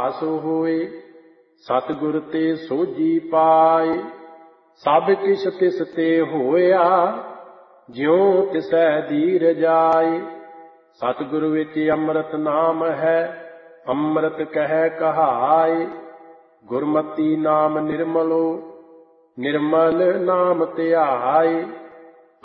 ਭਾਸ ਹੋਏ। ਸਤਿਗੁਰ ਤੇ ਸੋਝੀ ਪਾਏ। ਸਭ ਕਿਛ ਤਿਸ ਤੇ ਹੋਇਆ, ਜਿਉ ਤਿਸੈ ਧੀਰ ਜਾਏ। ਸਤਿਗੁਰ ਵਿੱਚ ਅੰਮ੍ਰਿਤ ਨਾਮ ਹੈ, ਅੰਮ੍ਰਿਤ ਕਹਿ ਕਹਾਏ। ਗੁਰਮਤੀ ਨਾਮ ਨਿਰਮਲੋ, ਨਿਰਮਲ ਨਾਮ ਧਿਆਏ।